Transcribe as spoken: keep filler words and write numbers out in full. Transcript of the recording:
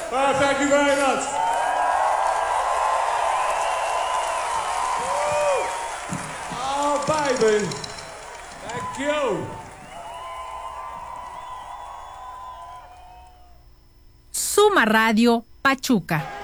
Well, thank you very much. Oh, baby. Thank you. Suma Radio Pachuca.